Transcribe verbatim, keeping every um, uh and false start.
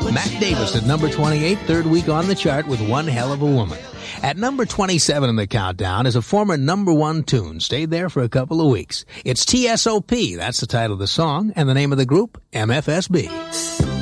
Matt Davis at number twenty-eight, third week on the chart with One Hell of a Woman. At number twenty-seven in the countdown is a former number one tune. Stayed there for a couple of weeks. It's T S O P. That's the title of the song, and the name of the group, M F S B.